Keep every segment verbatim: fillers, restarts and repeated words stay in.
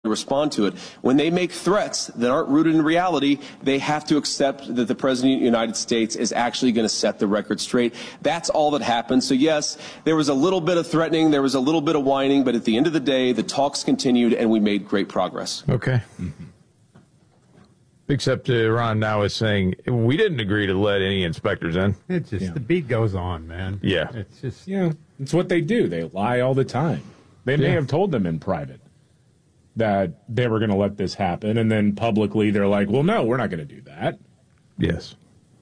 respond to it. When they make threats that aren't rooted in reality, they have to accept that the President of the United States is actually going to set the record straight. That's all that happened. So, yes, there was a little bit of threatening, there was a little bit of whining, but at the end of the day, the talks continued and we made great progress. Okay. Mm-hmm. Except uh, Ron now is saying, we didn't agree to let any inspectors in. It's just, yeah. the beat goes on, man. Yeah. It's just, yeah, it's what they do. They lie all the time. They may yeah. have told them in private that they were going to let this happen, and then publicly they're like, well, no, we're not going to do that. Yes.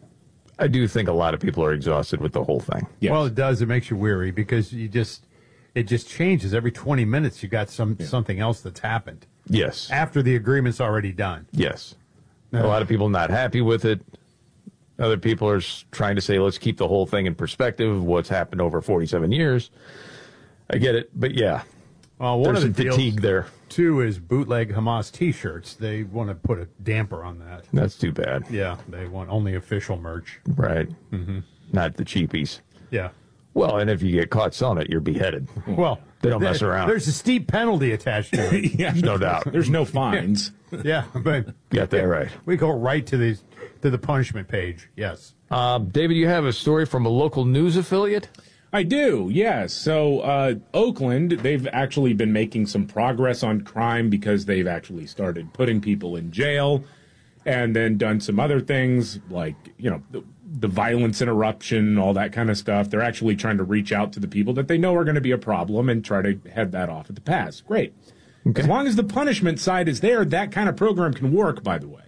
I do think a lot of people are exhausted with the whole thing. Yes. Well, it does. It makes you weary because you just, it just changes. Every twenty minutes you got some yeah. something else that's happened. Yes. After the agreement's already done. Yes. No. A lot of people not happy with it. Other people are trying to say, let's keep the whole thing in perspective of what's happened over forty-seven years. I get it, but yeah. Well, one There's of the some fatigue there. Two is bootleg Hamas T-shirts. They want to put a damper on that. That's too bad. Yeah, they want only official merch. Right. Mm-hmm. Not the cheapies. Yeah. Well, and if you get caught selling it, you're beheaded. Well, they don't mess around. There's a steep penalty attached to it. yeah, there's no doubt. There's no fines. Yeah, but got that right. We go right to the to the punishment page. Yes. Uh, David, you have a story from a local news affiliate? I do, yes. So uh, Oakland, they've actually been making some progress on crime because they've actually started putting people in jail and then done some other things like, you know, the, the violence interruption, all that kind of stuff. They're actually trying to reach out to the people that they know are going to be a problem and try to head that off at the pass. Great. Okay. As long as the punishment side is there, that kind of program can work, by the way.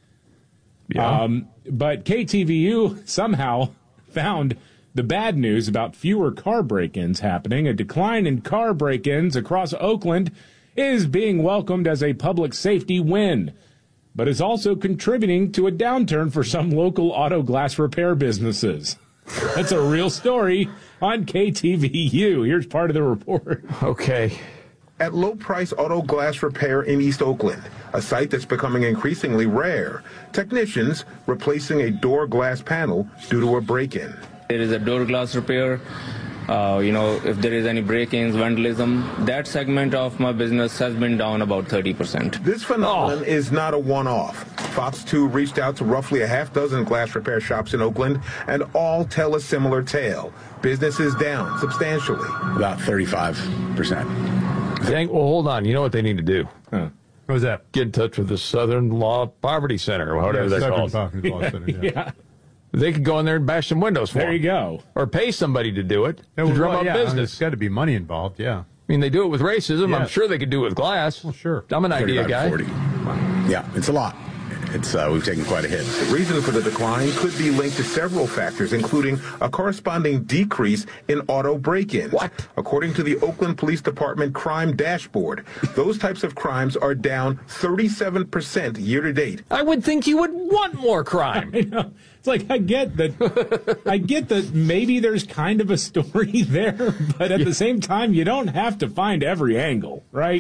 Yeah. Um, but K T V U somehow found the bad news about fewer car break-ins happening. A decline in car break-ins across Oakland is being welcomed as a public safety win, but is also contributing to a downturn for some local auto glass repair businesses. That's a real story on K T V U. Here's part of the report. Okay. At Low Price Auto Glass Repair in East Oakland, a site that's becoming increasingly rare, technicians replacing a door glass panel due to a break-in. There is a door glass repair, uh, you know, if there is any break-ins, vandalism, that segment of my business has been down about thirty percent. This phenomenon oh. is not a one-off. Fox two reached out to roughly a half dozen glass repair shops in Oakland, and all tell a similar tale. Business is down substantially. About thirty-five percent. Dang, well, hold on. You know what they need to do? Huh. What was that? Get in touch with the Southern Law Poverty Center, or whatever yeah, they're called. Poverty Law Center, yeah. yeah. They could go in there and bash some windows for There them. you go. Or pay somebody to do it, yeah, to well, drum well, up yeah, business. I mean, it's got to be money involved, yeah. I mean, they do it with racism. Yes. I'm sure they could do it with glass. Well, sure. I'm an idea guy. forty. Yeah, it's a lot. It's uh, we've taken quite a hit. The reason for the decline could be linked to several factors, including a corresponding decrease in auto break-ins. What? According to the Oakland Police Department crime dashboard, those types of crimes are down thirty-seven percent year-to-date. I would think you would want more crime. I know. It's like, I get that, I get that maybe there's kind of a story there, but at the same time, you don't have to find every angle, right?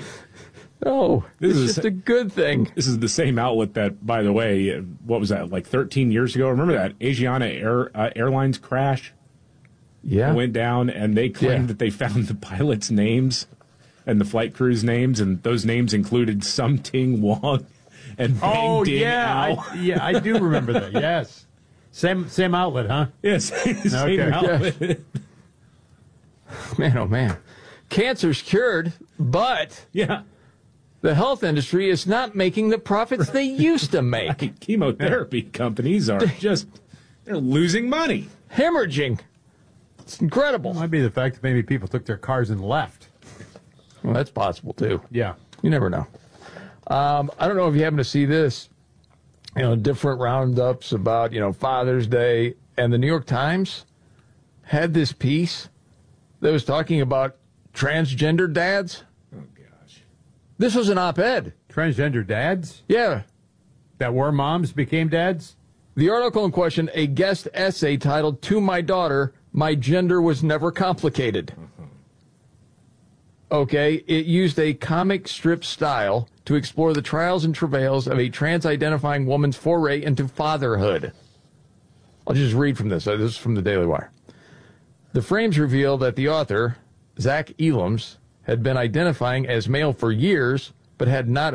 No, this it's is just a good thing. This is the same outlet that, by the way, what was that, like thirteen years ago? Remember that Asiana Air, uh, Airlines crash? Yeah. It went down, and they claimed yeah. that they found the pilots' names and the flight crew's names, and those names included Sum Ting Wong and Bang Oh, Ding yeah. Ao. I, yeah, I do remember that, yes. Same same outlet, huh? Yes, same Okay. outlet. Yes. Man, oh, man. Cancer's cured, but... Yeah. The health industry is not making the profits they used to make. Right. Chemotherapy companies are just, they're losing money. Hemorrhaging. It's incredible. It might be the fact that maybe people took their cars and left. Well, that's possible, too. Yeah. You never know. Um, I don't know if you happen to see this, you know, different roundups about, you know, Father's Day. And the New York Times had this piece that was talking about transgender dads. This was an op-ed. Transgender dads? Yeah. That were moms became dads? The article in question, a guest essay titled, "To My Daughter, My Gender Was Never Complicated." Okay, it used a comic strip style to explore the trials and travails of a trans-identifying woman's foray into fatherhood. I'll just read from this. This is from the Daily Wire. The frames reveal that the author, Zach Elams, had been identifying as male for years, but had not